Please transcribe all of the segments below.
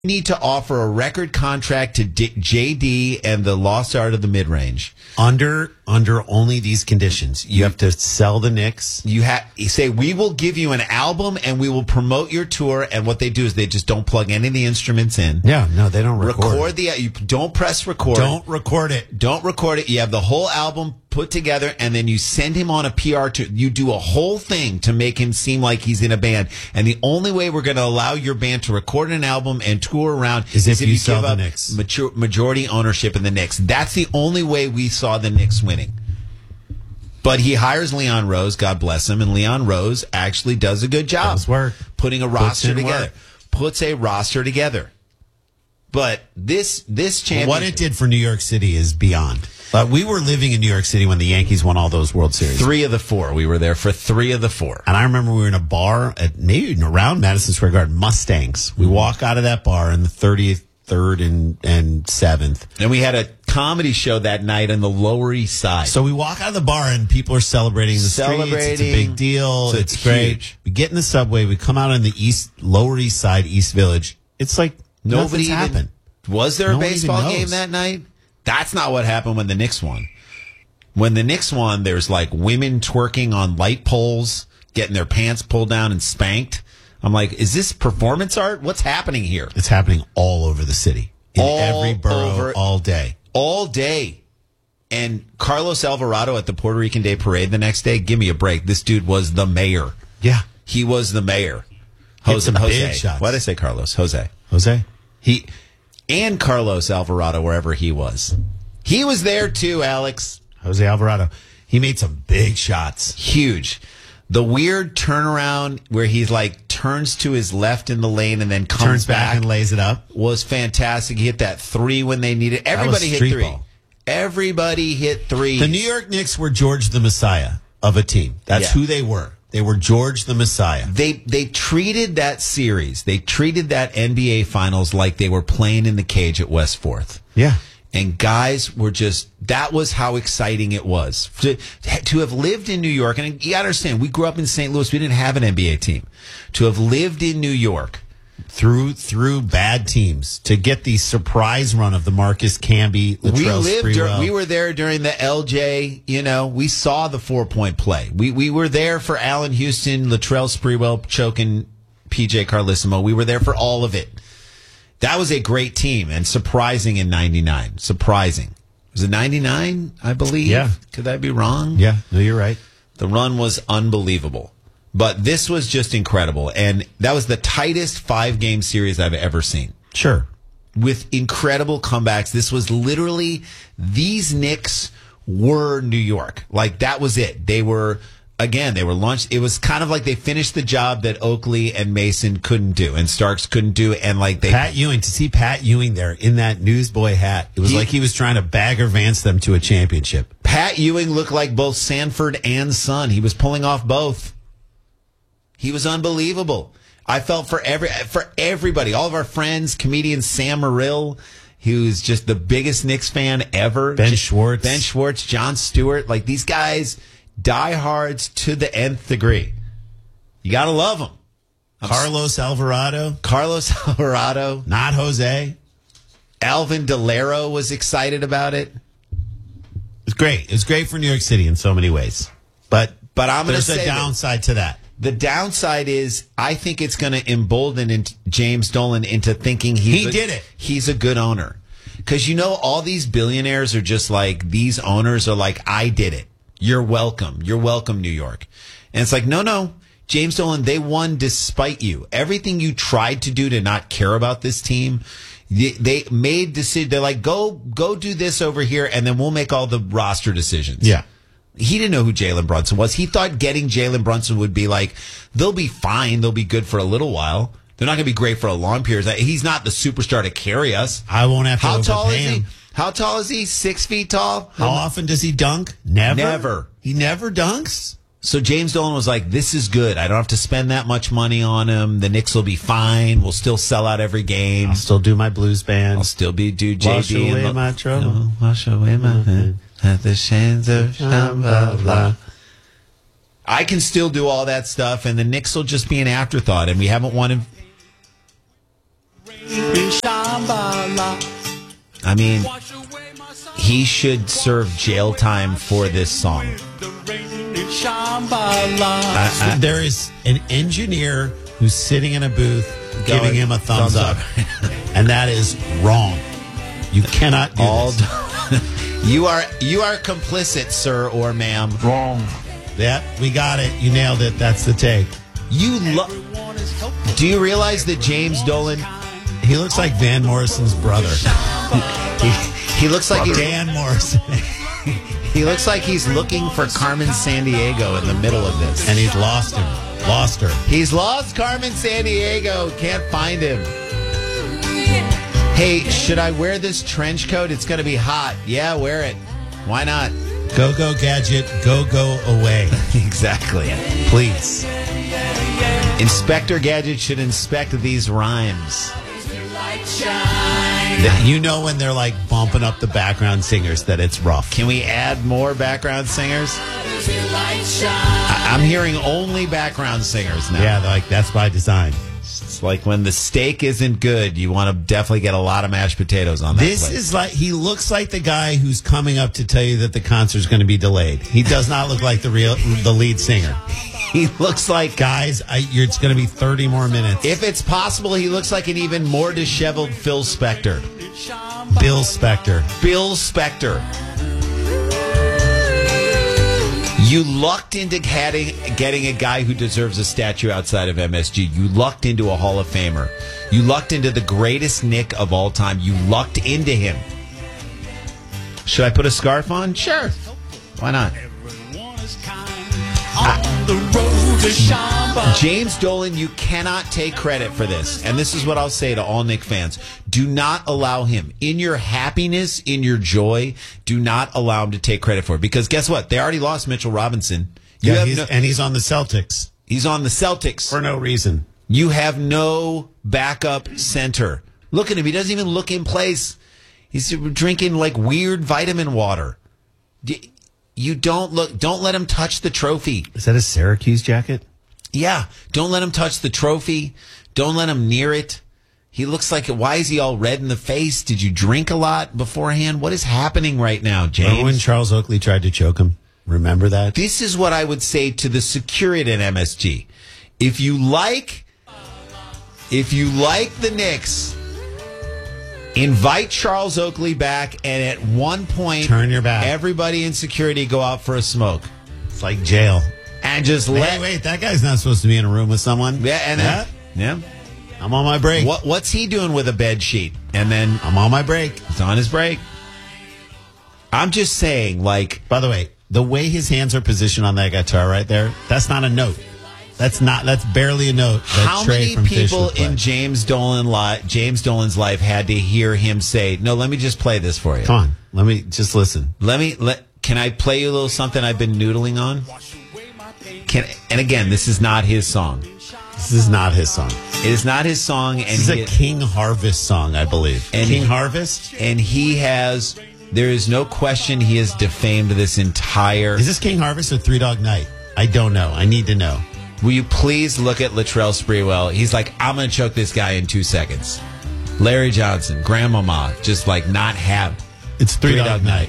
need to offer a record contract to JD and the Lost Art of the Mid-Range. Under only these conditions. You have to sell the Knicks. You say, we will give you an album and we will promote your tour. And what they do is they just don't plug any of the instruments in. Yeah, no, they don't record. You don't press record. Don't record it. Don't record it. You have the whole album put together, and then you send him on a PR tour. You do a whole thing to make him seem like he's in a band. And the only way we're going to allow your band to record an album and tour around is if you give sell the up Knicks. Majority ownership in the Knicks. That's the only way we saw the Knicks winning. But he hires Leon Rose, God bless him, and Leon Rose actually does a good job putting a roster together. Puts a roster together. But this championship, what it did for New York City is beyond. We were living in New York City when the Yankees won all those World Series. 3 of the 4. We were there for 3 of the 4. And I remember we were in a bar at maybe around Madison Square Garden, Mustangs. We walk out of that bar in the 30th, 3rd, and 7th. And we had a comedy show that night on the Lower East Side. So we walk out of the bar and people are celebrating the streets. It's a big deal. It's great. Huge. We get in the subway. We come out on the Lower East Side, East Village. It's like nothing's happened. Was there a baseball game that night? That's not what happened when the Knicks won. When the Knicks won, there's like women twerking on light poles, getting their pants pulled down and spanked. I'm like, is this performance art? What's happening here? It's happening all over the city. In every borough, all day. All day. And Carlos Alvarado at the Puerto Rican Day Parade the next day, give me a break. This dude was the mayor. Yeah. He was the mayor. Jose. Big shots. Why did I say Carlos? Jose. And Carlos Alvarado, wherever he was. He was there too, Alex. Jose Alvarado. He made some big shots. Huge. The weird turnaround where he's like turns to his left in the lane and then turns back and lays it up was fantastic. He hit that 3 when they needed. Everybody hit 3. Ball. Everybody hit 3. The New York Knicks were George the Messiah of a team. That's who they were. They were George the Messiah. They treated that series, they treated that NBA Finals like they were playing in the cage at West 4th. Yeah. And guys were that was how exciting it was. To have lived in New York, and you understand, we grew up in St. Louis, we didn't have an NBA team. To have lived in New York, through bad teams, to get the surprise run of the Marcus Camby, Latrell Sprewell. We were there during the LJ, we saw the 4-point play. We were there for Allen Houston, Latrell Sprewell choking PJ Carlissimo. We were there for all of it. That was a great team and surprising in 99. Surprising. Was it 99, I believe? Yeah. Could I be wrong? Yeah. No, you're right. The run was unbelievable. But this was just incredible. And that was the tightest 5-game series I've ever seen. Sure. With incredible comebacks. This was literally, these Knicks were New York. Like, that was it. They were launched. It was kind of like they finished the job that Oakley and Mason couldn't do and Starks couldn't do. And like Pat Ewing, to see Pat Ewing there in that newsboy hat, it was like he was trying to Bagger Vance them to a championship. Pat Ewing looked like both Sanford and Son. He was pulling off both. He was unbelievable. I felt for everybody, all of our friends, comedian Sam Morrill, who's just the biggest Knicks fan ever. Ben Schwartz, Jon Stewart, like these guys, diehards to the nth degree. You gotta love them. Carlos Alvarado, not Jose. Alvin Delero was excited about it. It's great. It's great for New York City in so many ways, but I'm going to say there's a downside to that. The downside is I think it's going to embolden James Dolan into thinking he's a good owner. Because all these billionaires are just like, these owners are like, I did it. You're welcome. You're welcome, New York. And it's like, no, James Dolan, they won despite you. Everything you tried to do to not care about this team, they made decisions. They're like, go do this over here, and then we'll make all the roster decisions. Yeah. He didn't know who Jalen Brunson was. He thought getting Jalen Brunson would be like, they'll be fine. They'll be good for a little while. They're not going to be great for a long period. He's not the superstar to carry us. I won't have to overpay him. How tall is he? 6 feet tall? How often does he dunk? Never. He never dunks? So James Dolan was like, this is good. I don't have to spend that much money on him. The Knicks will be fine. We'll still sell out every game. I'll still do my blues band. I'll still do JD. Wash away my trouble. Wash away my pain. At the sands of Shambhala. I can still do all that stuff, and the Knicks will just be an afterthought, and we haven't won him. I mean, he should serve jail time for this song. There is an engineer who's sitting in a booth giving him a thumbs up. And that is wrong. You cannot do this. You are complicit, sir or ma'am. Wrong. Yeah, we got it. You nailed it. That's the take. Do you realize that James Dolan, he looks like Van Morrison's brother. he looks like Dan Morrison. He looks like he's looking for Carmen Sandiego in the middle of this. And he's lost him. Lost her. He's lost Carmen Sandiego. Can't find him. Hey, should I wear this trench coat? It's going to be hot. Yeah, wear it. Why not? Go, go, Gadget. Go, go away. Exactly. Please. Inspector Gadget should inspect these rhymes. You know when they're like bumping up the background singers that it's rough. Can we add more background singers? I'm hearing only background singers now. Yeah, like that's by design. It's like when the steak isn't good, you want to definitely get a lot of mashed potatoes on that This plate. is like, he looks like the guy who's coming up to tell you that the concert's going to be delayed. He does not look like the lead singer. He looks like... Guys, it's going to be 30 more minutes. If it's possible, he looks like an even more disheveled Phil Spector. Bill Spector. Bill Spector. You lucked into getting a guy who deserves a statue outside of MSG. You lucked into a Hall of Famer. You lucked into the greatest Nick of all time. You lucked into him. Should I put a scarf on? Sure. Why not? James Dolan, you cannot take credit for this. And this is what I'll say to all Nick fans. Do not allow him, in your happiness, in your joy, do not allow him to take credit for it. Because guess what? They already lost Mitchell Robinson. And he's on the Celtics. He's on the Celtics. For no reason. You have no backup center. Look at him. He doesn't even look in place. He's drinking like weird vitamin water. You don't let him touch the trophy. Is that a Syracuse jacket? Yeah. Don't let him touch the trophy. Don't let him near it. He looks like, why is he all red in the face? Did you drink a lot beforehand? What is happening right now, James? Remember when Charles Oakley tried to choke him? Remember that? This is what I would say to the security at MSG. If you like the Knicks, invite Charles Oakley back, and at one point, turn your back. Everybody in security go out for a smoke. It's like jail. And just wait, that guy's not supposed to be in a room with someone. Yeah, and yeah. I'm on my break. What's he doing with a bed sheet? And then I'm on my break. He's on his break. I'm just saying, like, by the way, the way his hands are positioned on that guitar right there, that's not a note. That's barely a note. How many people in James Dolan's life had to hear him say, "No, let me just play this for you"? Come on, let me just listen. Can I play you a little something I've been noodling on? And again, this is not his song. This is not his song. It is not his song. And this is a King Harvest song, I believe. King Harvest? And there is no question he has defamed this entire... Is this King Harvest or Three Dog Night? I don't know. I need to know. Will you please look at Latrell Sprewell? He's like, I'm going to choke this guy in 2 seconds. Larry Johnson, Grandmama, just like not have... It's Three Dog Night.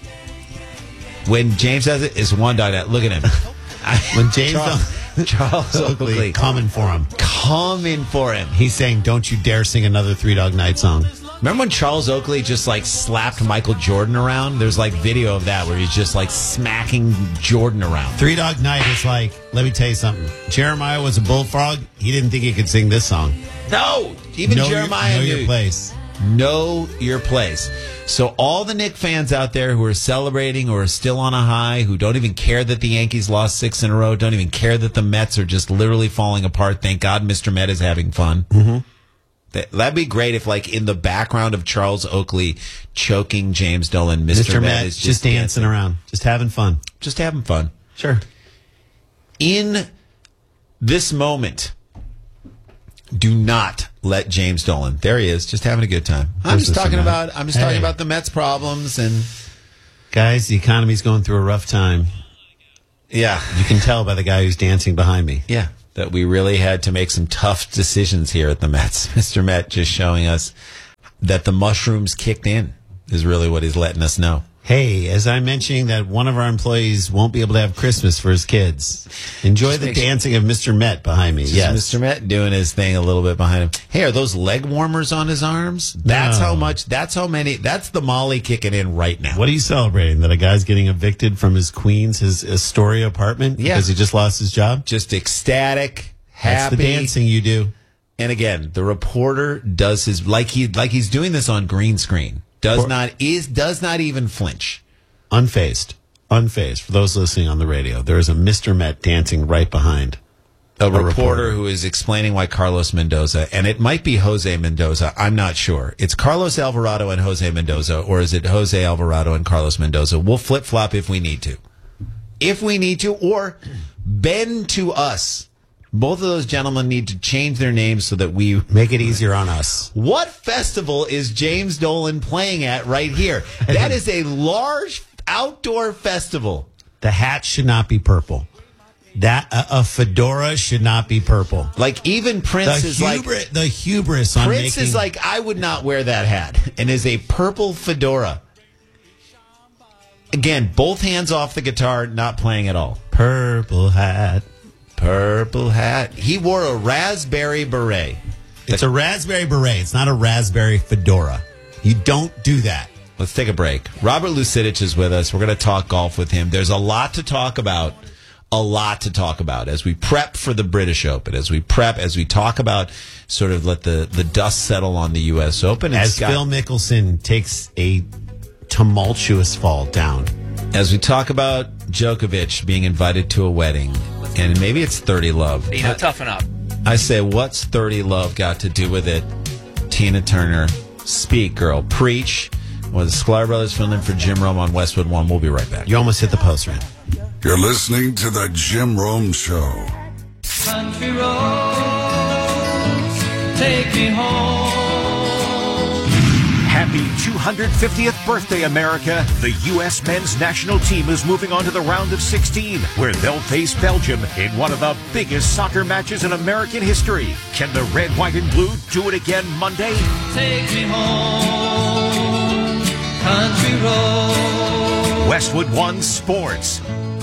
When James does it, it's One Dog Night. Look at him. When James... Charles Oakley coming for him. Coming for him. He's saying, don't you dare sing another Three Dog Night song. Remember when Charles Oakley just like slapped Michael Jordan around? There's like video of that where he's just like smacking Jordan around. Three Dog Night is like, let me tell you something. Jeremiah was a bullfrog. He didn't think he could sing this song. No, even Jeremiah knew. Know your place. Know your place. So all the Knick fans out there who are celebrating or are still on a high, who don't even care that the Yankees lost 6 in a row, don't even care that the Mets are just literally falling apart. Thank God Mr. Met is having fun. Mm-hmm. That'd be great if, like, in the background of Charles Oakley choking James Dolan, Mr. Met is just dancing around, just having fun. Just having fun. Sure. In this moment, do not let James Dolan. There he is, just having a good time. I'm just talking about the Mets problems and guys, the economy's going through a rough time. Yeah. You can tell by the guy who's dancing behind me. Yeah. that we really had to make some tough decisions here at the Mets. Mr. Met just showing us that the mushrooms kicked in is really what he's letting us know. Hey, as I'm mentioning that one of our employees won't be able to have Christmas for his kids. Enjoy the dancing of Mr. Met behind me. Yes. Mr. Met doing his thing a little bit behind him. Hey, are those leg warmers on his arms? That's how many, that's the Molly kicking in right now. What are you celebrating? That a guy's getting evicted from his Queens, his Astoria apartment? Yeah. Because he just lost his job? Just ecstatic, happy. That's the dancing you do. And again, the reporter does his, like he's doing this on green screen. Does not even flinch. Unfazed. For those listening on the radio, there is a Mr. Met dancing right behind a reporter who is explaining why Carlos Mendoza, and it might be Jose Mendoza, I'm not sure. It's Carlos Alvarado and Jose Mendoza, or is it Jose Alvarado and Carlos Mendoza? We'll flip-flop if we need to. Or bend to us. Both of those gentlemen need to change their names so that we make it easier on us. What festival is James Dolan playing at right here? That is a large outdoor festival. The hat should not be purple. That a fedora should not be purple. Like even Prince is like the hubris on Prince is like, I would not wear that hat, and is a purple fedora. Again, both hands off the guitar, not playing at all. Purple hat. He wore a raspberry beret. It's a raspberry beret. It's not a raspberry fedora. You don't do that. Let's take a break. Robert Lucidich is with us. We're going to talk golf with him. There's a lot to talk about. As we prep for the British Open, as we talk about sort of let the dust settle on the U.S. Open. As Phil Mickelson takes a tumultuous fall down. As we talk about Djokovic being invited to a wedding, and maybe it's 30 Love. Toughen up. I say, what's 30 Love got to do with it? Tina Turner, speak, girl, preach. Well, the Sklar Brothers filling in for Jim Rome on Westwood One. We'll be right back. You almost hit the post, Rand. You're listening to the Jim Rome Show. Country roads, take me home. Happy 250th birthday, America. The U.S. men's national team is moving on to the round of 16, where they'll face Belgium in one of the biggest soccer matches in American history. Can the red, white, and blue do it again Monday? Take me home, country road. Westwood One Sports.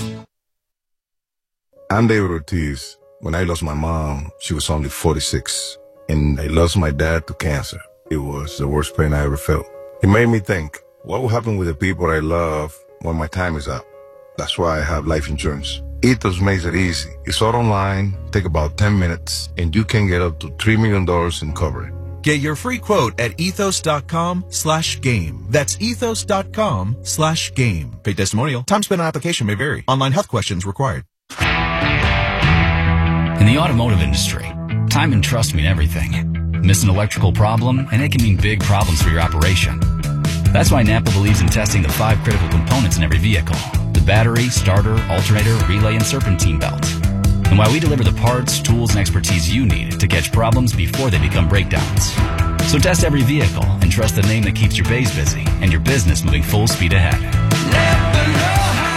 I'm David Ortiz. When I lost my mom, she was only 46, and I lost my dad to cancer. It was the worst pain I ever felt. It made me think, what will happen with the people I love when my time is up? That's why I have life insurance. Ethos makes it easy. It's all online, take about 10 minutes, and you can get up to $3 million in coverage. Get your free quote at ethos.com/game. That's ethos.com/game. Paid testimonial. Time spent on application may vary. Online health questions required. In the automotive industry, time and trust mean everything. Miss an electrical problem, and it can mean big problems for your operation. That's why Napa believes in testing the 5 critical components in every vehicle: the battery, starter, alternator, relay, and serpentine belt. And why we deliver the parts, tools, and expertise you need to catch problems before they become breakdowns. So test every vehicle and trust the name that keeps your bays busy and your business moving full speed ahead. Never know how.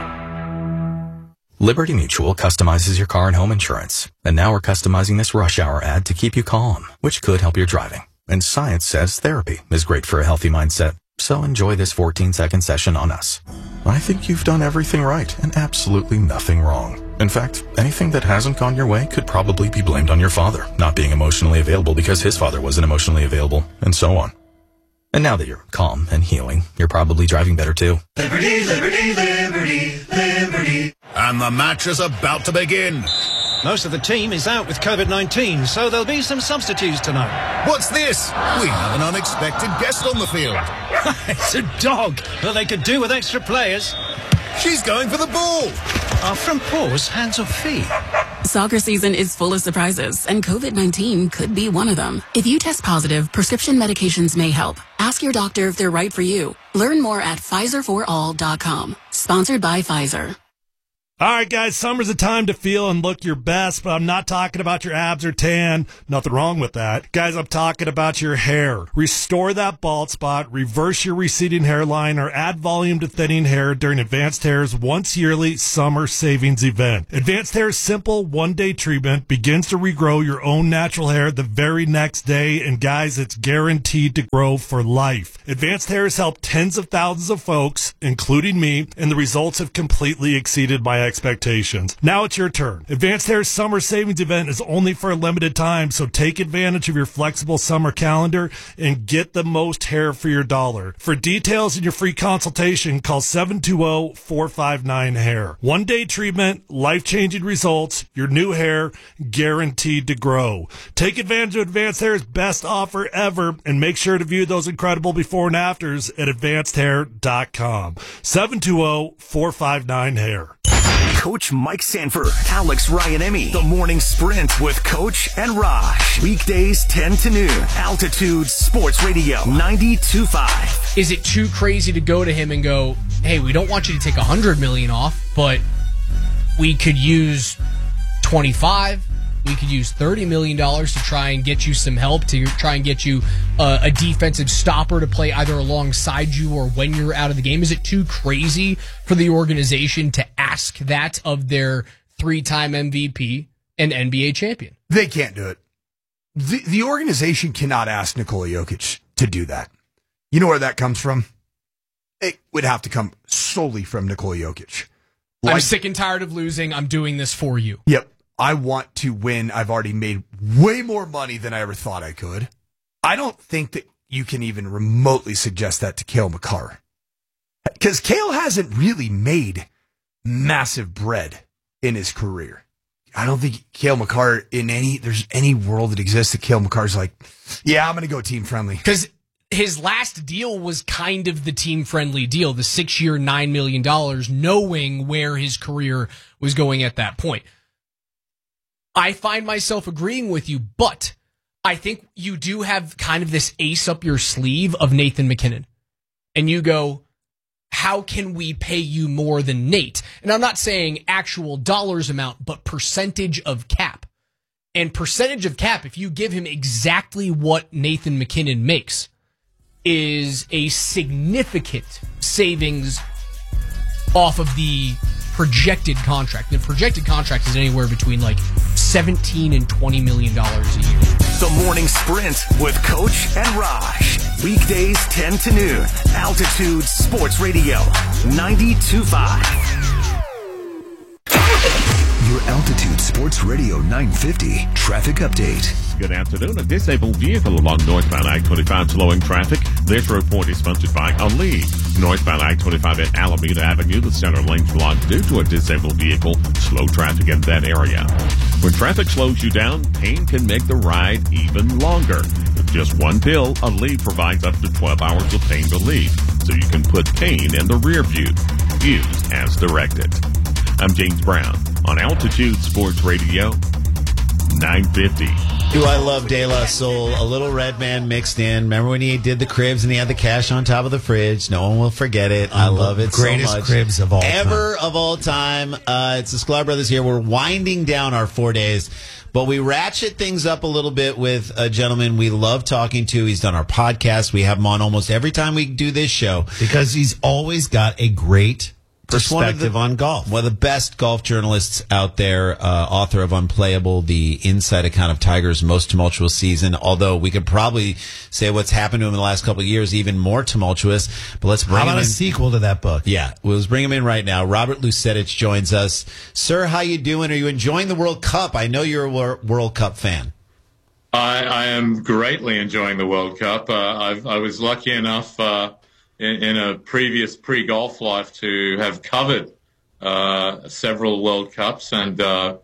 Liberty Mutual customizes your car and home insurance. And now we're customizing this rush hour ad to keep you calm, which could help your driving. And science says therapy is great for a healthy mindset. So enjoy this 14-second session on us. I think you've done everything right and absolutely nothing wrong. In fact, anything that hasn't gone your way could probably be blamed on your father not being emotionally available because his father wasn't emotionally available, and so on. And now that you're calm and healing, you're probably driving better too. Liberty, liberty, liberty, liberty. And the match is about to begin. Most of the team is out with COVID-19, so there'll be some substitutes tonight. What's this? We have an unexpected guest on the field. It's a dog, but they could do with extra players. She's going for the ball. Are front paws hands or feet? Soccer season is full of surprises, and COVID-19 could be one of them. If you test positive, prescription medications may help. Ask your doctor if they're right for you. Learn more at PfizerForAll.com. Sponsored by Pfizer. All right, guys, summer's a time to feel and look your best, but I'm not talking about your abs or tan. Nothing wrong with that. Guys, I'm talking about your hair. Restore that bald spot, reverse your receding hairline, or add volume to thinning hair during Advanced Hair's once yearly summer savings event. Advanced Hair's simple one-day treatment begins to regrow your own natural hair the very next day, and guys, it's guaranteed to grow for life. Advanced Hair has helped tens of thousands of folks, including me, and the results have completely exceeded my expectations. Now it's your turn. Advanced Hair's summer savings event is only for a limited time, so take advantage of your flexible summer calendar and get the most hair for your dollar. For details and your free consultation, call 720-459-HAIR. One-day treatment, life-changing results, your new hair guaranteed to grow. Take advantage of Advanced Hair's best offer ever and make sure to view those incredible before and afters at advancedhair.com. 720-459-HAIR. Coach Mike Sanford, Alex Ryanemi, The Morning Sprint with Coach and Raj. Weekdays 10 to noon. Altitude Sports Radio 92.5. Is it too crazy to go to him and go, hey, we don't want you to take $100 million off, but we could use 25. We could use $30 million to try and get you some help, to try and get you a defensive stopper to play either alongside you or when you're out of the game. Is it too crazy for the organization to ask that of their 3-time MVP and NBA champion? They can't do it. The organization cannot ask Nikola Jokic to do that. You know where that comes from? It would have to come solely from Nikola Jokic. I'm sick and tired of losing. I'm doing this for you. Yep. I want to win. I've already made way more money than I ever thought I could. I don't think that you can even remotely suggest that to Cale Makar. Because Cale hasn't really made massive bread in his career. I don't think Cale Makar there's any world that exists that Cale Makar's like, yeah, I'm going to go team friendly. Because his last deal was kind of the team friendly deal, the 6-year, $9 million, knowing where his career was going at that point. I find myself agreeing with you, but I think you do have kind of this ace up your sleeve of Nathan McKinnon. And you go, how can we pay you more than Nate? And I'm not saying actual dollars amount, but percentage of cap. And percentage of cap, if you give him exactly what Nathan McKinnon makes, is a significant savings off of the projected contract. The projected contract is anywhere between like $17 and $20 million a year. The Morning Sprint with Coach and Raj. Weekdays 10 to noon. Altitude Sports Radio 92.5. Your Altitude Sports Radio 950 traffic update. Good afternoon. A disabled vehicle along northbound I-25 slowing traffic. This report is sponsored by Ali. Northbound I-25 at Alameda Avenue, the center lane's blocked due to a disabled vehicle. Slow traffic in that area. When traffic slows you down, pain can make the ride even longer. With just one pill, Ali provides up to 12 hours of pain relief, so you can put pain in the rear view. Use as directed. I'm James Brown on Altitude Sports Radio 950. Do I love De La Soul? A little red man mixed in. Remember when he did the cribs and he had the cash on top of the fridge? No one will forget it. I love it so much. Greatest cribs of all time. Ever of all time. It's the Sklar Brothers here. We're winding down our 4 days, but we ratchet things up a little bit with a gentleman we love talking to. He's done our podcast. We have him on almost every time we do this show. Because he's always got a great perspective on golf. One of the best golf journalists out there, author of Unplayable, the inside account of Tiger's most tumultuous season. Although we could probably say what's happened to him in the last couple of years even more tumultuous. But let's bring him in. How about a sequel to that book? Yeah, let's bring him in right now. Robert Lucetich joins us. Sir, how you doing? Are you enjoying the World Cup? I know you're a World Cup fan. I am greatly enjoying the World Cup. I was lucky enough in a previous pre-golf life to have covered several World Cups, and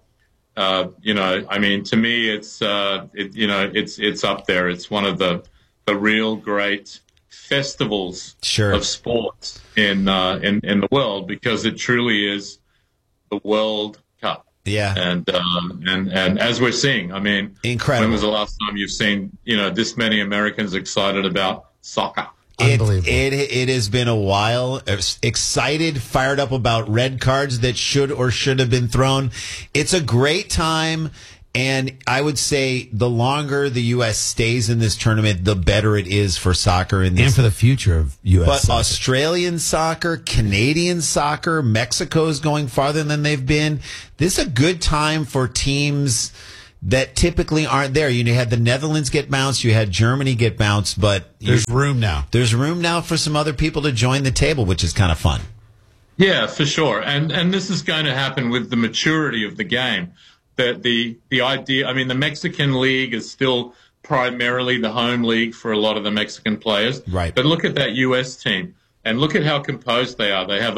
I mean, to me, it's up there. It's one of the real great festivals of sports in the world, because it truly is the World Cup. Yeah, and as we're seeing, I mean, incredible. When was the last time you've seen this many Americans excited about soccer? Unbelievable. It has been a while. Excited, fired up about red cards that should or should have been thrown. It's a great time. And I would say the longer the U.S. stays in this tournament, the better it is for soccer and for the future of U.S. But soccer. Australian soccer, Canadian soccer, Mexico is going farther than they've been. This is a good time for teams that typically aren't there. You had the Netherlands get bounced, you had Germany get bounced, but there's room now. There's room now for some other people to join the table, which is kind of fun. Yeah, for sure. And this is going to happen with the maturity of the game. That the idea, I mean, the Mexican league is still primarily the home league for a lot of the Mexican players. Right. But look at that U.S. team and look at how composed they are. They have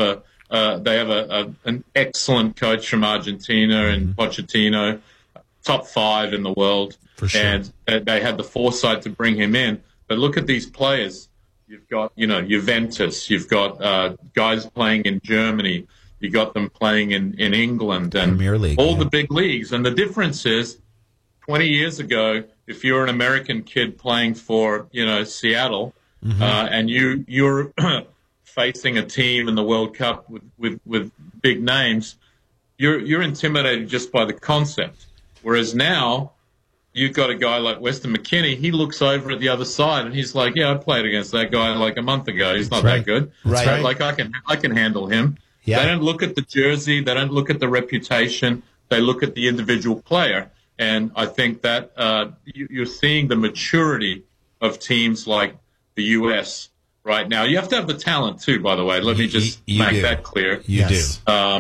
an excellent coach from Argentina and Pochettino, top 5 in the world. For sure. And they had the foresight to bring him in. But look at these players. You've got, Juventus. You've got guys playing in Germany. You got them playing in England and Premier League, all the big leagues. And the difference is 20 years ago, if you're an American kid playing for, Seattle, and you're facing a team in the World Cup with big names, you're intimidated just by the concept. Whereas now, you've got a guy like Weston McKennie, he looks over at the other side and he's like, yeah, I played against that guy like a month ago. He's not that good. Right. Like I can handle him. Yeah. They don't look at the jersey. They don't look at the reputation. They look at the individual player. And I think that you're seeing the maturity of teams like the U.S. right now. You have to have the talent, too, by the way. Let me just make that clear. You do.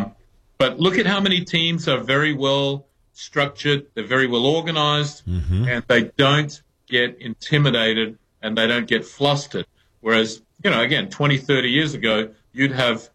But look at how many teams are very well structured. They're very well organized. And they don't get intimidated and they don't get flustered. Whereas, again, 20, 30 years ago, you'd have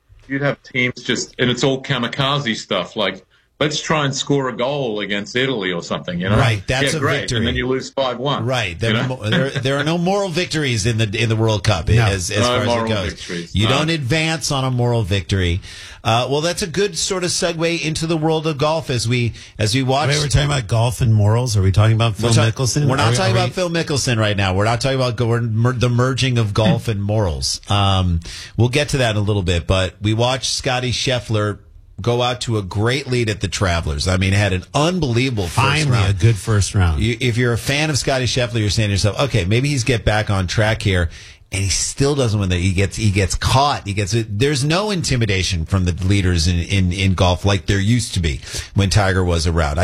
teams just, and it's all kamikaze stuff, like, let's try and score a goal against Italy or something, Right, that's a great. victory. And then you lose 5-1. Right. There are no moral victories in the World Cup as far as it goes. Victories. You don't advance on a moral victory. Well, that's a good sort of segue into the world of golf as we watch. Wait, we're talking about golf and morals? Are we talking about Phil Mickelson? We're not talking about Phil Mickelson right now. We're not talking about the merging of golf and morals. We'll get to that in a little bit, but we watched Scotty Scheffler go out to a great lead at the Travelers. I mean, had an unbelievable first round. A good first round. If you're a fan of Scotty Scheffler, you're saying to yourself, okay, maybe he's get back on track here. And he still doesn't win that. He gets caught. There's no intimidation from the leaders in golf like there used to be when Tiger was around.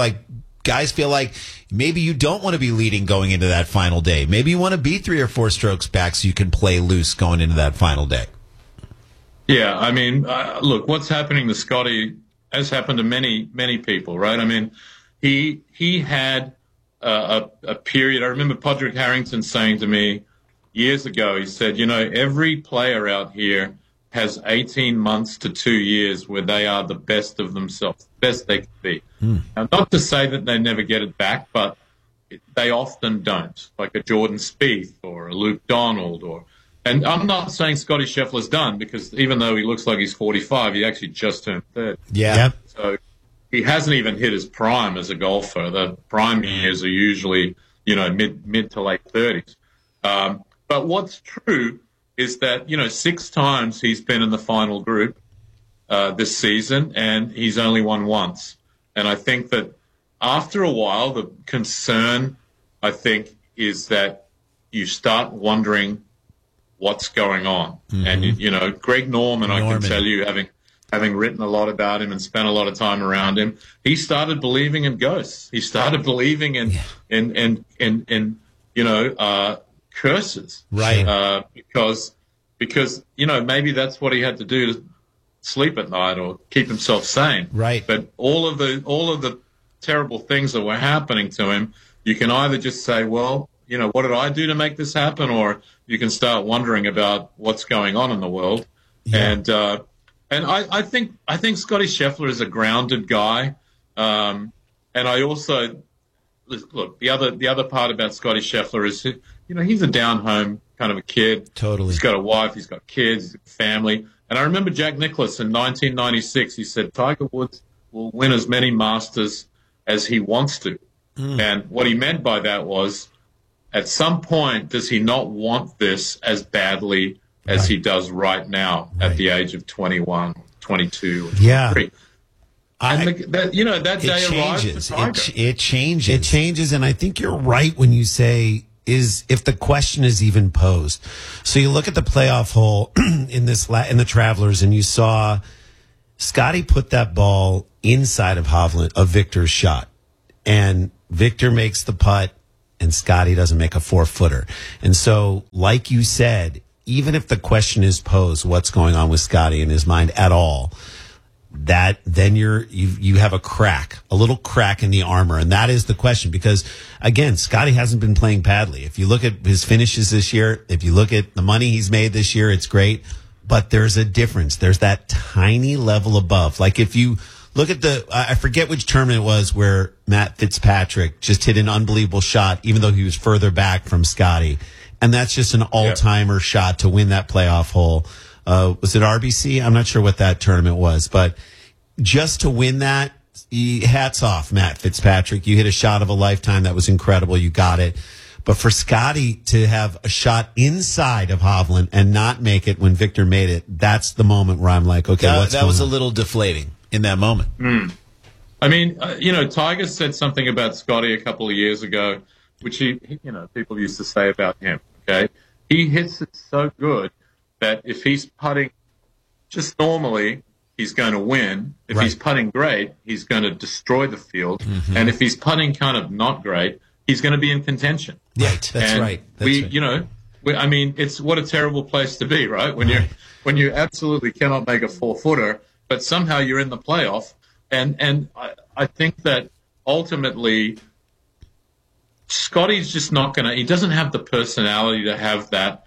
Guys feel like maybe you don't want to be leading going into that final day. Maybe you want to be 3 or 4 strokes back so you can play loose going into that final day. Yeah, I mean, look, what's happening to Scotty has happened to many, many people, right? I mean, he had a period. I remember Padraig Harrington saying to me years ago, he said, every player out here has 18 months to 2 years where they are the best of themselves, best they can be. Now, not to say that they never get it back, but they often don't, like a Jordan Spieth or a Luke Donald and I'm not saying Scotty Scheffler's done because even though he looks like he's 45, he actually just turned 30. Yeah. Yep. So he hasn't even hit his prime as a golfer. The prime years are usually, mid to late 30s. But what's true is that, 6 times he's been in the final group this season, and he's only won once. And I think that after a while, the concern, I think, is that you start wondering what's going on. And, Greg Norman, I can tell you, having written a lot about him and spent a lot of time around him, he started believing in ghosts. He started believing in curses. Right. Because maybe that's what he had to do to sleep at night or keep himself sane. Right. But all of the terrible things that were happening to him, you can either just say, well, what did I do to make this happen? Or you can start wondering about what's going on in the world. Yeah. And I think Scotty Scheffler is a grounded guy. And I also look, the other part about Scotty Scheffler is, he's a down home kind of a kid. Totally. He's got a wife, he's got kids, he's got a family. And I remember Jack Nicklaus in 1996, he said Tiger Woods will win as many Masters as he wants to. And what he meant by that was at some point, does he not want this as badly as he does right now at the age of 21, 22, or 23? That day arrives for Tiger. It changes. It changes, and I think you're right when you say if the question is even posed. So you look at the playoff hole in the Travelers, and you saw Scotty put that ball inside of Victor's shot, and Victor makes the putt, and Scotty doesn't make a 4-footer. And so, like you said, even if the question is posed, what's going on with Scotty in his mind at all, then you have a little crack in the armor, and that is the question. Because again, Scotty hasn't been playing badly. If you look at his finishes this year, if you look at the money he's made this year, it's great. But there's a difference. There's that tiny level above. Like if you look at I forget which tournament it was where Matt Fitzpatrick just hit an unbelievable shot, even though he was further back from Scotty. And that's just an all-timer shot to win that playoff hole. Was it RBC? I'm not sure what that tournament was, but just to win that, hats off, Matt Fitzpatrick. You hit a shot of a lifetime. That was incredible. You got it. But for Scotty to have a shot inside of Hovland and not make it when Victor made it, that's the moment where I'm like, okay, what's going on? That was a little deflating in that moment. I mean, Tiger said something about Scotty a couple of years ago, which people used to say about him. Okay, he hits it so good that if he's putting just normally, he's going to win. If he's putting great, he's going to destroy the field. Mm-hmm. And if he's putting kind of not great, he's going to be in contention. Right, that's right. I mean, it's what a terrible place to be, right? When you absolutely cannot make a 4-footer, but somehow you're in the playoff. And I think that ultimately Scotty's just not going to. He doesn't have the personality to have that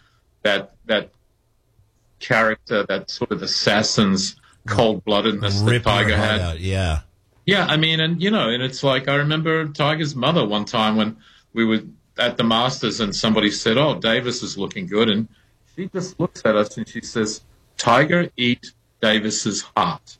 character, that sort of assassin's cold-bloodedness that Tiger had. Out, yeah. Yeah, I mean, and it's like I remember Tiger's mother one time when we were at the Masters and somebody said, "Oh, Davis is looking good," and she just looks at us and she says, "Tiger, eat Davis's heart."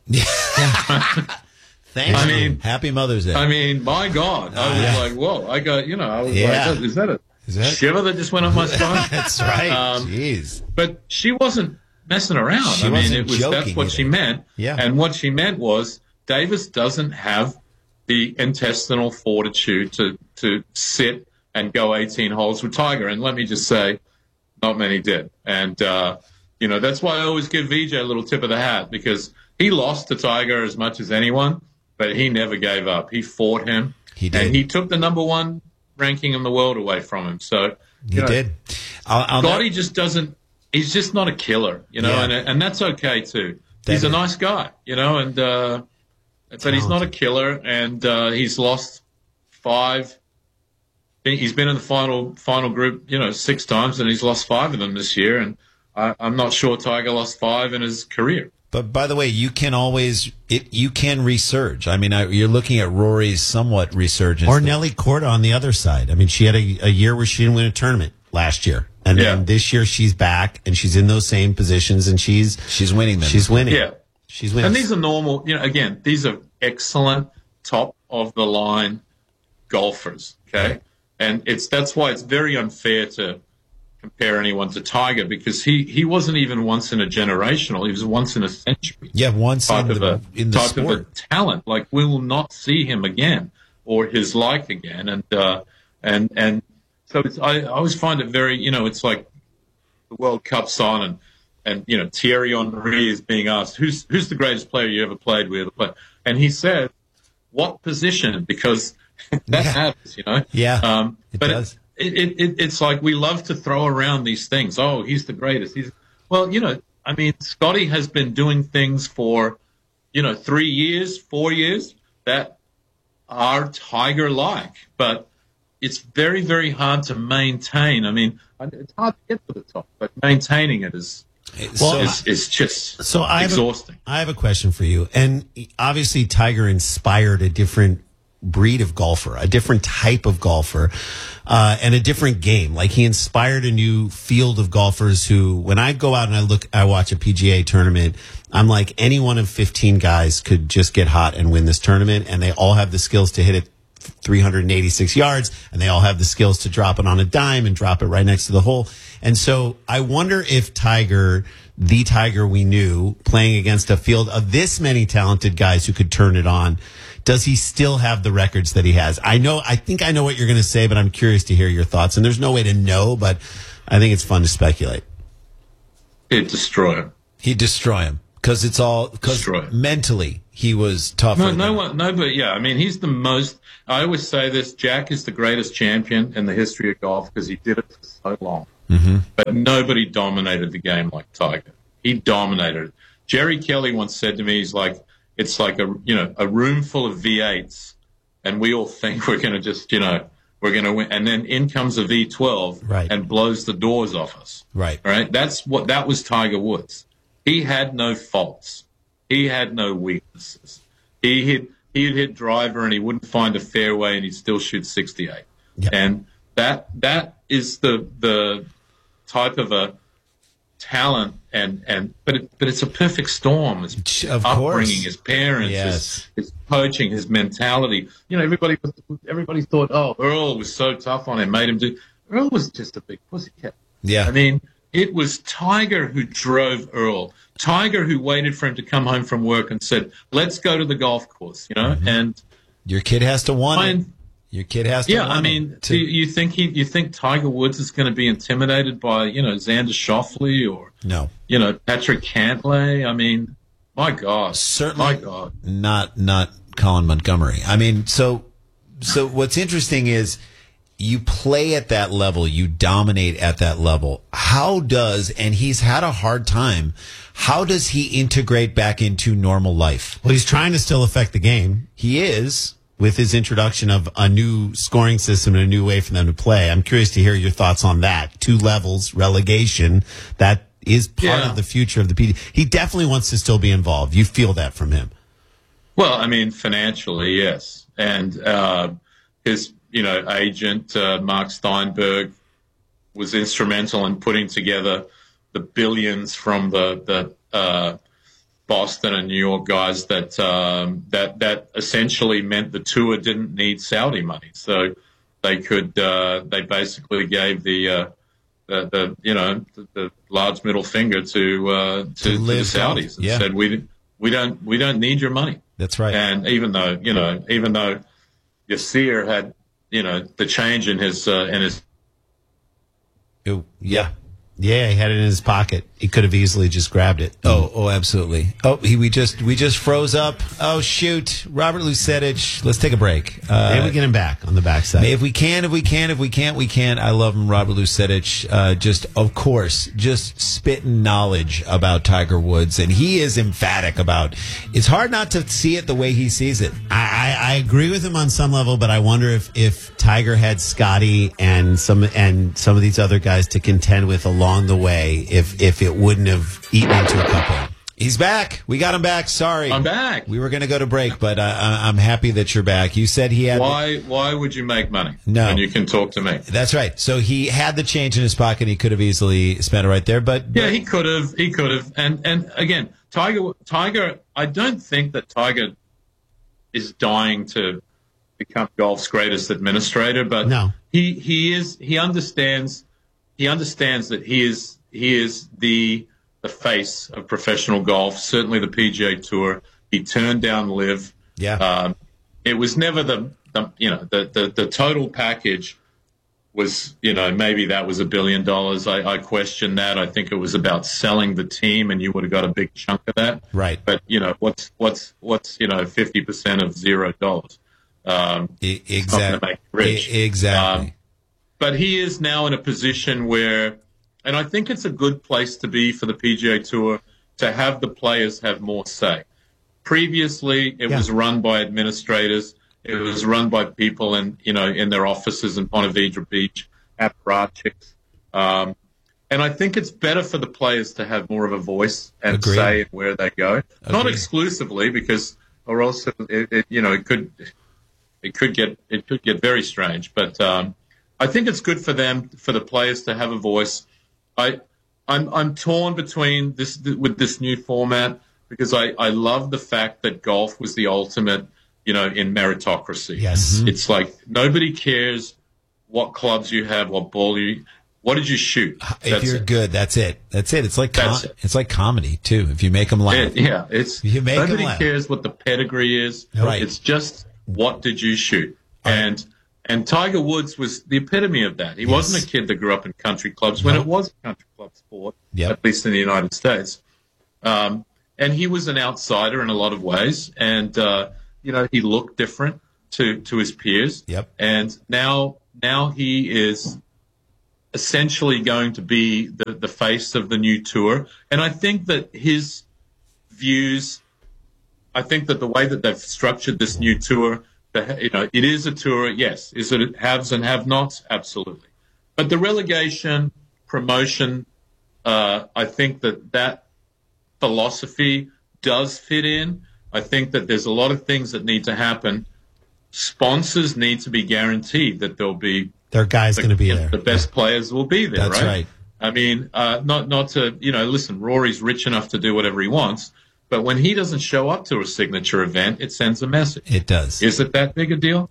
Thank you. I mean, Happy Mother's Day. I mean, my God, I was like, "Whoa!" I got, I was like, "Is that a shiver that just went up my spine?" That's right. Jeez. But she wasn't messing around. That's what she meant. Yeah. And what she meant was Davis doesn't have the intestinal fortitude to sit and go 18 holes with Tiger. And let me just say, not many did. And, that's why I always give VJ a little tip of the hat, because he lost to Tiger as much as anyone, but he never gave up. He fought him. He did. And he took the number one ranking in the world away from him. So he did. Scotty just doesn't. He's just not a killer, and that's okay too. He's a nice guy, but he's not a killer, and he's lost 5. He's been in the final group, 6 times, and he's lost 5 of them this year. And I'm not sure Tiger lost 5 in his career. But by the way, you can resurge. I mean, you're looking at Rory's somewhat resurgence. Or Nelly Korda on the other side. I mean, she had a year where she didn't win a tournament last year. And then this year she's back and she's in those same positions and she's winning them. She's winning. Yeah. She's winning. And these are normal, again, these are excellent top of the line golfers. Okay. Right. And that's why it's very unfair to compare anyone to Tiger, because he wasn't even once in a generational. He was once in a century. Yeah. Once type in the type sport. of a talent. Like we will not see him again or his like again. And so I always find it very, it's like the World Cup's on and Thierry Henry is being asked, who's the greatest player you ever played with? And he said, what position? Because that matters, Yeah, it does. It's like we love to throw around these things. Oh, he's the greatest. Scotty has been doing things for, 3 years, 4 years that are Tiger-like, but it's very, very hard to maintain. I mean, it's hard to get to the top, but maintaining it is just exhausting. I have a question for you. And obviously Tiger inspired a different breed of golfer, a different type of golfer, and a different game. Like he inspired a new field of golfers who, when I go out and I watch a PGA tournament, I'm like, any one of 15 guys could just get hot and win this tournament, and they all have the skills to hit it 386 yards, and they all have the skills to drop it on a dime and drop it right next to the hole. And so I wonder if Tiger, the Tiger we knew, playing against a field of this many talented guys who could turn it on, does he still have the records that he has? I think I know what you're going to say, but I'm curious to hear your thoughts. And there's no way to know, but I think it's fun to speculate. He'd destroy him. He'd destroy him because mentally he was tougher. But yeah, I mean, he's the most. I always say this: Jack is the greatest champion in the history of golf because he did it for so long. Mm-hmm. But nobody dominated the game like Tiger. He dominated it. Jerry Kelly once said to me, he's like, it's like a room full of V8s, and we all think we're going to just, we're going to win. And then in comes a V12 and blows the doors off us. Right. Right. That was Tiger Woods. He had no faults. He had no weaknesses. He'd hit driver and he wouldn't find a fairway and he'd still shoot 68. Yep. And that is the type of a talent but it's a perfect storm. His upbringing, his parents, his coaching, his mentality. Everybody thought, oh, Earl was so tough on him, made him do. Earl was just a big pussycat. Yeah, I mean, it was Tiger who drove Earl. Tiger who waited for him to come home from work and said, "Let's go to the golf course." Mm-hmm. And your kid has to want it. Your kid has to. Yeah, I mean, you think Tiger Woods is going to be intimidated by Xander Schauffele or no, Patrick Cantlay? I mean, my God, certainly, my God, not Colin Montgomery. I mean, so what's interesting is you play at that level, you dominate at that level. And he's had a hard time. How does he integrate back into normal life? Well, he's trying to still affect the game. He is. With his introduction of a new scoring system and a new way for them to play. I'm curious to hear your thoughts on that. 2 levels, relegation, that is part of the future of the PD. He definitely wants to still be involved. You feel that from him. Well, I mean, financially, yes. And his, agent, Mark Steinberg, was instrumental in putting together the billions from the Boston and New York guys that essentially meant the tour didn't need Saudi money, so they could they basically gave the large middle finger to the Saudis and said we don't need your money. That's right. And even though Yasir had the change in his Yeah, he had it in his pocket. He could have easily just grabbed it. Oh, absolutely. Oh, we just froze up. Oh, shoot. Robert Lucetich. Let's take a break. Maybe we get him back on the backside. If we can't. We can't. I love him, Robert Lucetich. Just spitting knowledge about Tiger Woods. And he is emphatic about, it's hard not to see it the way he sees it. I agree with him on some level, but I wonder if Tiger had Scotty and some of these other guys to contend with along the way, if it wouldn't have eaten into a couple. He's back. We got him back. Sorry. I'm back. We were going to go to break, but I'm happy that you're back. You said he had... Why would you make money when you can talk to me? That's right. So he had the change in his pocket. He could have easily spent it right there, but... Yeah, he could have. And again, Tiger, I don't think that Tiger is dying to become golf's greatest administrator, but no. He understands that he is the face of professional golf, certainly the PGA Tour. He turned down LIV. Yeah. It was never the total package was, maybe that was $1 billion. I question that. I think it was about selling the team, and you would have got a big chunk of that. Right. But what's 50% of $0? Exactly. Not going to make you rich. Exactly. But he is now in a position where, and I think it's a good place to be for the PGA Tour to have the players have more say. Previously, it was run by administrators. It was run by people in their offices in Ponte Vedra Beach, apparatchiks. And I think it's better for the players to have more of a voice and say in where they go. Not exclusively, because or else it could get very strange. But I think it's good for them, for the players to have a voice. I'm torn between this with this new format, because I love the fact that golf was the ultimate in meritocracy. Yes. It's like nobody cares what clubs you have, what did you shoot? If you're good, that's it. It's like it's like comedy too. If you make them laugh, nobody cares what the pedigree is. Right. It's just what did you shoot? And Tiger Woods was the epitome of that. He wasn't a kid that grew up in country clubs when it was a country club sport, at least in the United States. And he was an outsider in a lot of ways, and he looked different to his peers. And now he is essentially going to be the face of the new tour. And I think that his views, I think that the way that they've structured this new tour, it is a tour, yes. Is it haves and have-nots? Absolutely. But the relegation, promotion, I think that philosophy does fit in. I think that there's a lot of things that need to happen. Sponsors need to be guaranteed that there'll be their guys going to be there. The best players will be there, That's right. I mean, not to, listen, Rory's rich enough to do whatever he wants, but when he doesn't show up to a signature event, it sends a message. It does. Is it that big a deal?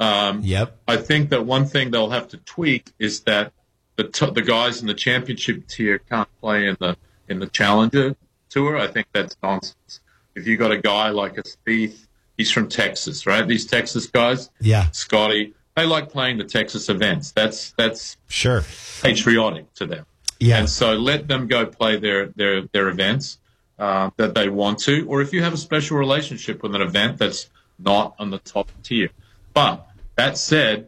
Yep. I think that one thing they'll have to tweak is that the guys in the championship tier can't play in the Challenger Tour. I think that's nonsense. If you got a guy like a Spieth, he's from Texas, right? These Texas guys, Scotty, they like playing the Texas events. That's sure patriotic to them. Yeah. And so let them go play their events that they want to, or if you have a special relationship with an event that's not on the top tier. But that said,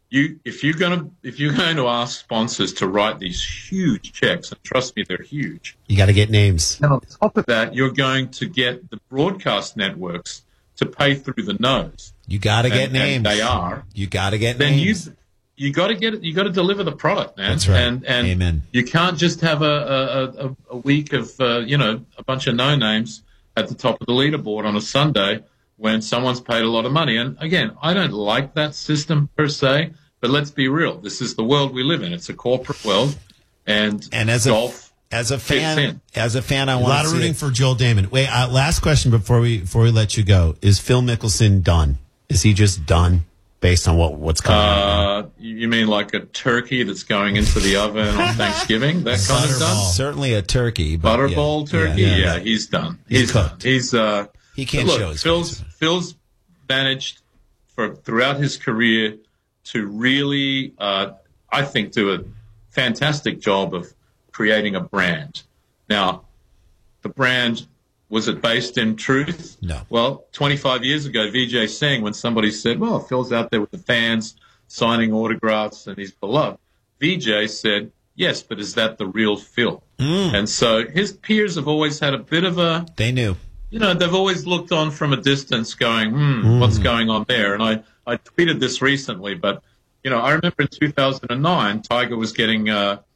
if you're going to ask sponsors to write these huge checks, and trust me, they're huge. You got to get names. And on top of that, you're going to get the broadcast networks to pay through the nose. You got to get names. And they are. You got to get then names. You got to get it. You got to deliver the product, man. That's right. And Amen. You can't just have a week of a bunch of no names at the top of the leaderboard on a Sunday when someone's paid a lot of money. And again, I don't like that system per se, but let's be real. This is the world we live in. It's a corporate world, and as golf. As a fan, I want a lot of rooting for Joel Damon. Wait, last question before we let you go: is Phil Mickelson done? Is he just done based on what's coming up? You mean like a turkey that's going into the oven on Thanksgiving? That kind of done? Certainly a turkey. But Butterball turkey? Yeah, he's done. He's cooked. Done. He can't show his face. Phil's managed throughout his career to really, I think, do a fantastic job of creating a brand. Now, the brand, was it based in truth? No. Well, 25 years ago, Vijay Singh, when somebody said, well, Phil's out there with the fans signing autographs and he's beloved, Vijay said, yes, but is that the real Phil? And so his peers have always had a bit of a... They knew. They've always looked on from a distance going, what's going on there? And I tweeted this recently, but, I remember in 2009, Tiger was getting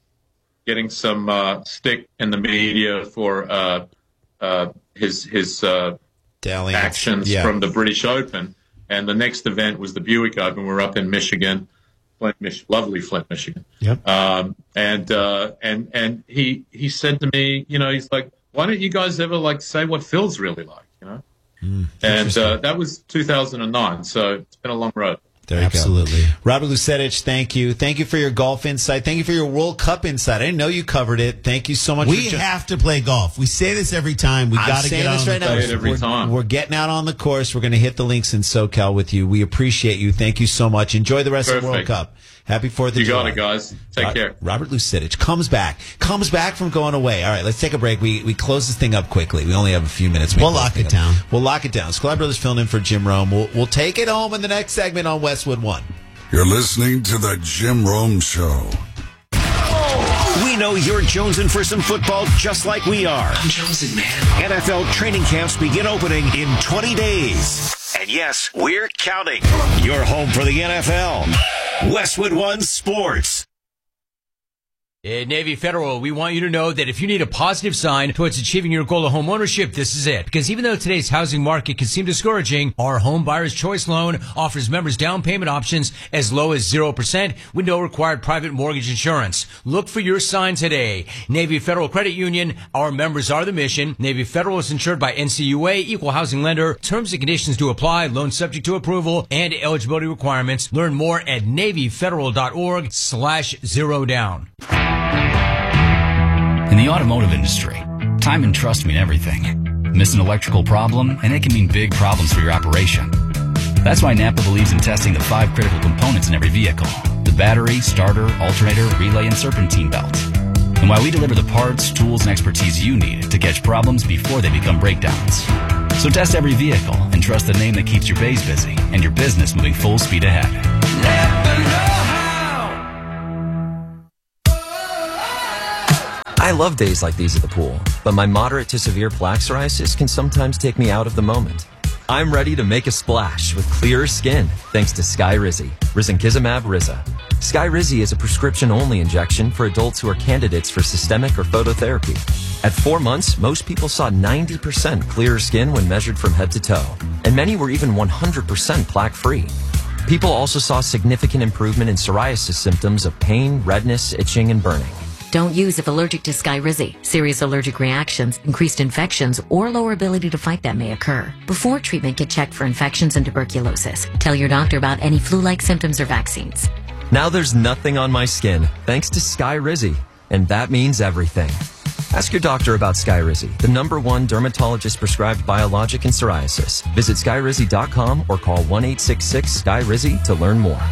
some stick in the media for his actions from the British Open, and the next event was the Buick Open. We're up in Michigan, lovely Flint, Michigan. Yep. And he said to me, he's like, why don't you guys ever say what Phil's really like, And that was 2009, so it's been a long road. There you Absolutely. go. Robert Lucetich, thank you. Thank you for your golf insight. Thank you for your World Cup insight. I didn't know you covered it. Thank you so much. We have to play golf. We say this every time. We got to get out on the course. We're getting out on the course. We're going to hit the links in SoCal with you. We appreciate you. Thank you so much. Enjoy the rest of the World Cup. Happy 4th of July. You got it, guys. Take care. Robert Lucetich comes back from going away. All right, let's take a break. We close this thing up quickly. We only have a few minutes. We'll lock it down. We'll lock it down. Sklar Brothers filling in for Jim Rome. We'll take it home in the next segment on Westwood One. You're listening to the Jim Rome Show. We know you're jonesing for some football just like we are. I'm jonesing, man. NFL training camps begin opening in 20 days. And yes, we're counting. You're home for the NFL. Westwood One Sports. At Navy Federal, we want you to know that if you need a positive sign towards achieving your goal of home ownership, this is it. Because even though today's housing market can seem discouraging, our Home Buyer's Choice loan offers members down payment options as low as 0% with no required private mortgage insurance. Look for your sign today. Navy Federal Credit Union, our members are the mission. Navy Federal is insured by NCUA, equal housing lender. Terms and conditions do apply. Loan subject to approval and eligibility requirements. Learn more at NavyFederal.org/0down. In the automotive industry, time and trust mean everything. Miss an electrical problem, and it can mean big problems for your operation. That's why Napa believes in testing the 5 critical components in every vehicle: the battery, starter, alternator, relay, and serpentine belt. And why we deliver the parts, tools, and expertise you need to catch problems before they become breakdowns. So test every vehicle and trust the name that keeps your bays busy and your business moving full speed ahead. I love days like these at the pool, but my moderate to severe plaque psoriasis can sometimes take me out of the moment. I'm ready to make a splash with clearer skin thanks to Skyrizi, Risankizumab Riza. Skyrizi is a prescription-only injection for adults who are candidates for systemic or phototherapy. At 4 months, most people saw 90% clearer skin when measured from head to toe, and many were even 100% plaque-free. People also saw significant improvement in psoriasis symptoms of pain, redness, itching, and burning. Don't use if allergic to Skyrizi. Serious allergic reactions, increased infections, or lower ability to fight them may occur. Before treatment, get checked for infections and tuberculosis. Tell your doctor about any flu-like symptoms or vaccines. Now there's nothing on my skin thanks to Skyrizi, and that means everything. Ask your doctor about Skyrizi, the #1 dermatologist-prescribed biologic in psoriasis. Visit Skyrizi.com or call 1-866-SKYRIZI to learn more.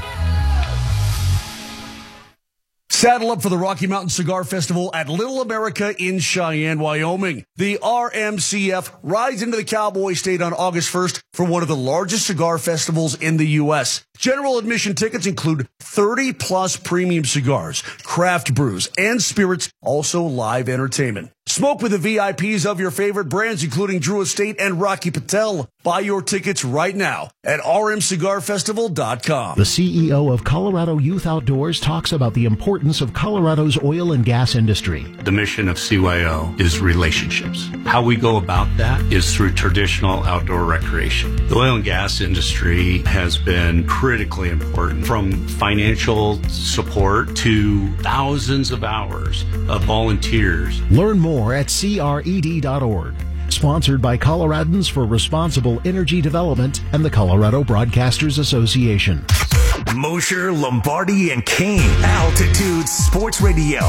Saddle up for the Rocky Mountain Cigar Festival at Little America in Cheyenne, Wyoming. The RMCF rides into the Cowboy State on August 1st for one of the largest cigar festivals in the U.S. General admission tickets include 30-plus premium cigars, craft brews, and spirits, also live entertainment. Smoke with the VIPs of your favorite brands, including Drew Estate and Rocky Patel. Buy your tickets right now at rmcigarfestival.com. The CEO of Colorado Youth Outdoors talks about the importance of Colorado's oil and gas industry. The mission of CYO is relationships. How we go about that is through traditional outdoor recreation. The oil and gas industry has been critically important, from financial support to thousands of hours of volunteers. Learn more at CRED.org. Sponsored by Coloradans for Responsible Energy Development and the Colorado Broadcasters Association. Mosher, Lombardi, and Kane. Altitude Sports Radio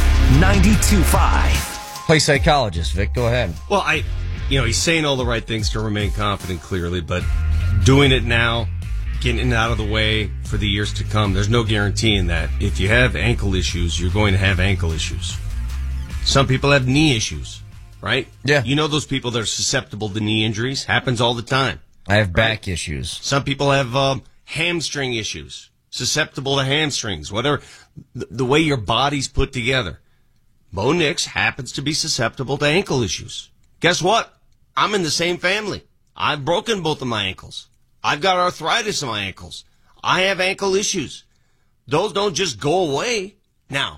92.5. Play psychologist, Vic. Go ahead. Well, he's saying all the right things to remain confident, clearly, but doing it now, getting it out of the way for the years to come, there's no guarantee in that. If you have ankle issues, you're going to have ankle issues. Some people have knee issues, right? Yeah. You know those people that are susceptible to knee injuries? Happens all the time. I have back issues. Some people have hamstring issues, susceptible to hamstrings, whatever. The way your body's put together. Bo Nix happens to be susceptible to ankle issues. Guess what? I'm in the same family. I've broken both of my ankles. I've got arthritis in my ankles. I have ankle issues. Those don't just go away. Now,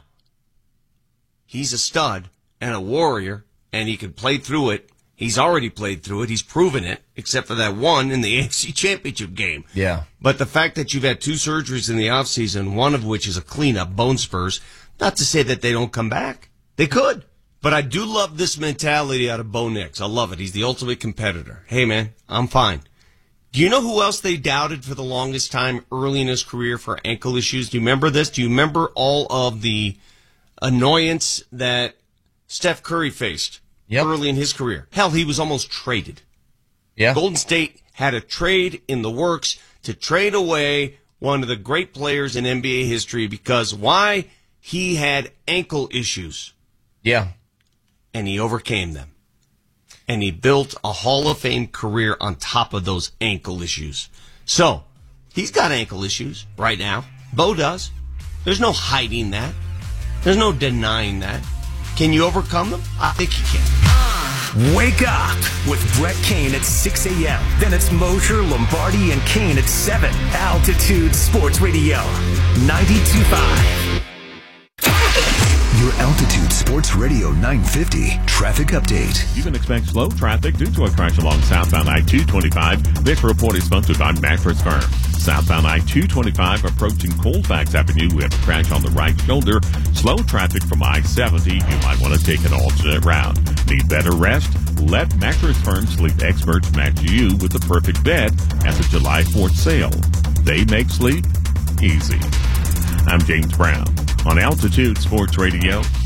he's a stud and a warrior, and he can play through it. He's already played through it. He's proven it, except for that one in the AFC Championship game. Yeah. But the fact that you've had 2 surgeries in the offseason, one of which is a cleanup, bone spurs, not to say that they don't come back. They could. But I do love this mentality out of Bo Nix. I love it. He's the ultimate competitor. Hey, man, I'm fine. Do you know who else they doubted for the longest time early in his career for ankle issues? Do you remember this? Do you remember all of the annoyance that Steph Curry faced early in his career? Hell, he was almost traded. Yeah. Golden State had a trade in the works to trade away one of the great players in NBA history because why? He had ankle issues. Yeah. And he overcame them. And he built a Hall of Fame career on top of those ankle issues. So, he's got ankle issues right now. Bo does. There's no hiding that. There's no denying that. Can you overcome them? I think you can. Wake up with Brett Kane at 6 a.m. Then it's Mosher, Lombardi, and Kane at 7. Altitude Sports Radio 92.5. Sports Radio 950 traffic update. You can expect slow traffic due to a crash along southbound I-225. This report is sponsored by Mattress Firm. Southbound I-225 approaching Colfax Avenue. We have a crash on the right shoulder. Slow traffic from I-70. You might want to take an alternate route. Need better rest? Let Mattress Firm sleep experts match you with the perfect bed at the July 4th sale. They make sleep easy. I'm James Brown on Altitude Sports Radio